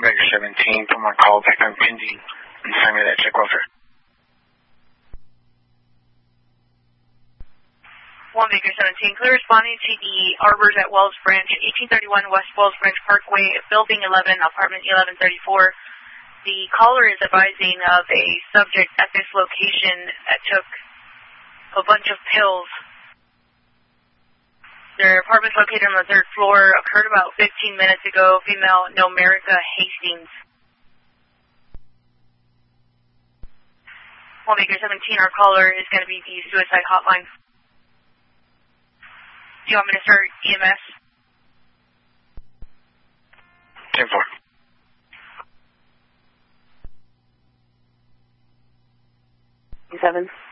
Baker 17, put my call back on pending and send me that check welfare. 1 Baker 17, clear responding to the Arbors at Wells Branch, 1831 West Wells Branch Parkway, Building 11, Apartment 1134. The caller is advising of a subject at this location that took a bunch of pills. Their apartment's located on the 3rd floor, occurred about 15 minutes ago, female Nomerica Hastings. 1 Baker 17, our caller is going to be the suicide hotline. Do you want me to start EMS? 10-4. Seven.